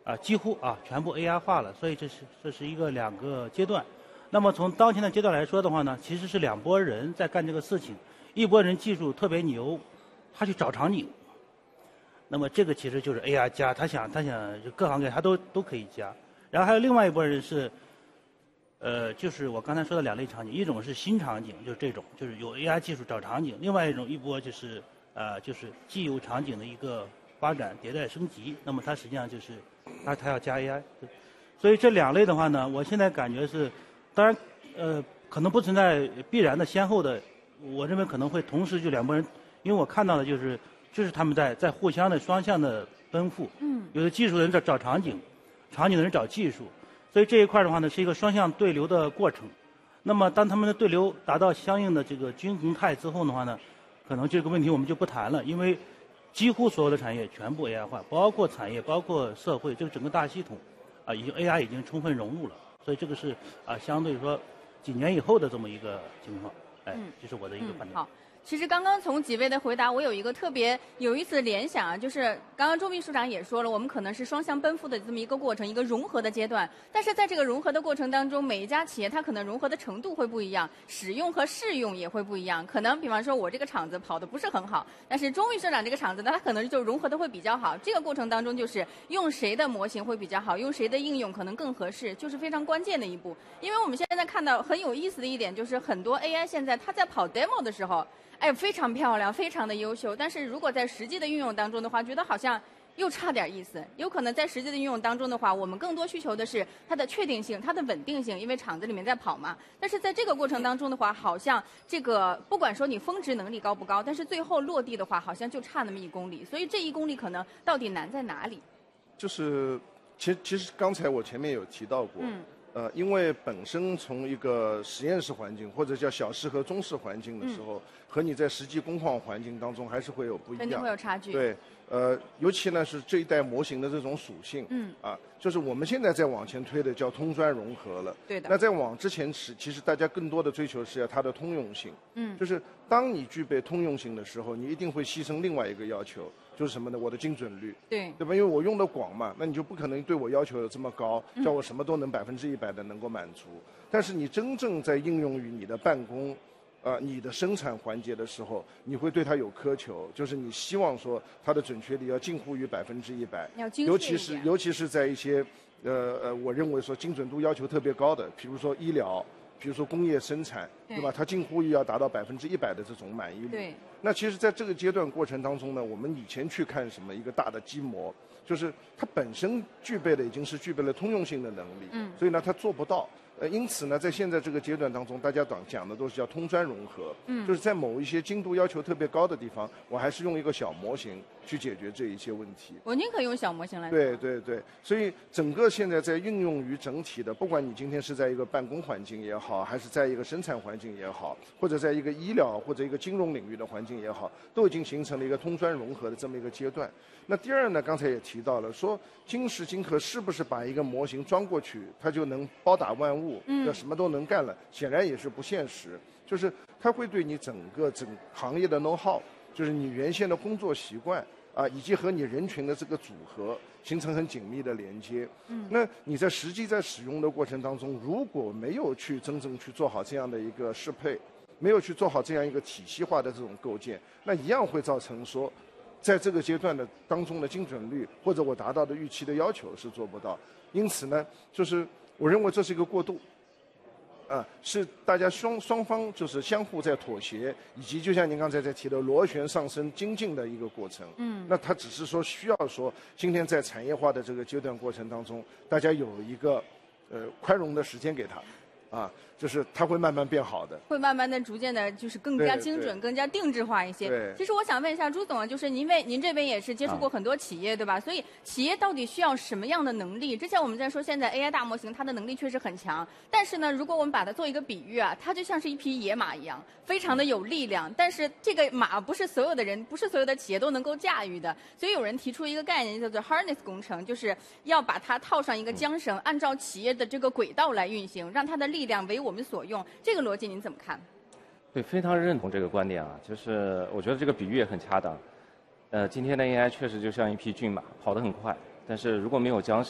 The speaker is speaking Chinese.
几乎全部 AI 化了，所以这是两个阶段。那么从当前的阶段来说的话呢，其实是两拨人在干这个事情，一拨人技术特别牛，他去找场景。那么这个其实就是 AI 加，他想各行各业他都可以加。然后还有另外一拨人是，就是我刚才说的两类场景，一种是新场景，就是这种，就是有 AI 技术找场景；另外一波就是既有场景的一个发展迭代升级。那么它实际上就是它要加 AI，所以这两类的话呢，我现在感觉是，当然可能不存在必然的先后的，我认为可能会同时就两拨人，因为我看到的就是他们在互相的双向的奔赴。有的技术的人找场景，场景的人找技术，所以这一块的话呢是一个双向对流的过程。那么当他们的对流达到相应的这个均衡态之后的话呢，可能这个问题我们就不谈了，因为几乎所有的产业全部 AI 化，包括产业，包括社会，这个整个大系统AI 已经充分融入了，所以这个是相对说几年以后的这么一个情况。这是我的一个判断。 好。其实刚刚从几位的回答，我有一个特别有意思的联想啊，就是刚刚周秘书长也说了，我们可能是双向奔赴的这么一个过程，一个融合的阶段。但是在这个融合的过程当中，每一家企业它可能融合的程度会不一样，使用和适用也会不一样。可能比方说我这个厂子跑得不是很好，但是周秘书长这个厂子呢，它可能就融合的会比较好。这个过程当中就是用谁的模型会比较好，用谁的应用可能更合适，就是非常关键的一步。因为我们现在看到很有意思的一点，就是很多 AI 现在它在跑 demo 的时候，非常漂亮，非常的优秀。但是如果在实际的运用当中的话，觉得好像又差点意思。有可能在实际的运用当中的话，我们更多需求的是它的确定性、它的稳定性，因为厂子里面在跑嘛。但是在这个过程当中的话，好像这个不管说你峰值能力高不高，但是最后落地的话，好像就差那么1公里。所以这1公里可能到底难在哪里？ 就是其实刚才我前面有提到过。因为本身从一个实验室环境或者叫小室和中室环境的时候，和你在实际工况环境当中还是会有不一样， 肯定会有差距。 对，尤其呢是这一代模型的这种属性，就是我们现在在往前推的叫通专融合了。 对的。 那在往之前其实大家更多的追求是要它的通用性。就是当你具备通用性的时候，你一定会牺牲另外一个要求。就是什么呢？我的精准率，对吧？因为我用的广嘛，那你就不可能对我要求有这么高，叫我什么都能100%的能够满足。但是你真正在应用于你的办公，你的生产环节的时候，你会对它有苛求，就是你希望说它的准确率要近乎于100%，尤其是在一些我认为说精准度要求特别高的，比如说医疗。比如说工业生产，对吧？它近乎于要达到100%的这种满意率。 对。 那其实，在这个阶段过程当中呢，我们以前去看什么一个大的基模，就是它本身具备备了通用性的能力。所以呢，它做不到。因此呢，在现在这个阶段当中，大家讲的都是叫通专融合。就是在某一些精度要求特别高的地方，我还是用一个小模型去解决这一些问题。 我宁可用小模型来。 对。所以整个现在在运用于整体的，不管你今天是在一个办公环境也好，还是在一个生产环境也好，或者在一个医疗或者一个金融领域的环境也好，都已经形成了一个通专融合的这么一个阶段。那第二呢，刚才也提到了，说今时今刻是不是把一个模型装过去，它就能包打万物，什么都能干了？显然也是不现实。就是它会对你整行业的 know how， 就是你原先的工作习惯以及和你人群的这个组合形成很紧密的连接。那你在实际在使用的过程当中，如果没有去真正去做好这样的一个适配，没有去做好这样一个体系化的这种构建，那一样会造成说，在这个阶段的当中的精准率或者我达到的预期的要求是做不到。因此呢，就是我认为这是一个过渡。是大家双方就是相互在妥协，以及就像您刚才在提的螺旋上升精进的一个过程。那它只是说需要说今天在产业化的这个阶段过程当中，大家有一个宽容的时间给它。就是它会慢慢变好的， 会慢慢的、逐渐的，就是更加精准、更加定制化一些。其实我想问一下朱总啊，就是因为您这边也是接触过很多企业，对吧？所以企业到底需要什么样的能力？之前我们在说，现在 AI 大模型它的能力确实很强，但是呢，如果我们把它做一个比喻啊，它就像是一匹野马一样，非常的有力量。但是这个马不是所有的人、不是所有的企业都能够驾驭的，所以有人提出一个概念叫做 harness 工程，就是要把它套上一个缰绳，按照企业的这个轨道来运行，让它的力量为我们所用。这个逻辑您怎么看？ 对，非常认同这个观点啊，就是我觉得这个比喻也很恰当。今天的 AI 确实就像一匹骏马，跑得很快，但是如果没有缰绳，